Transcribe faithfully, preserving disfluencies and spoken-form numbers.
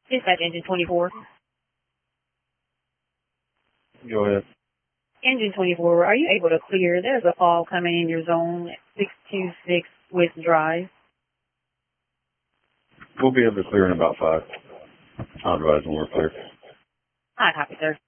Dispatch engine twenty-four. Go ahead. Engine twenty-four, are you able to clear? There's a fall coming in your zone, six two six West Drive. We'll be able to clear in about five. I'll advise when we're clear. Hi, copy, sir.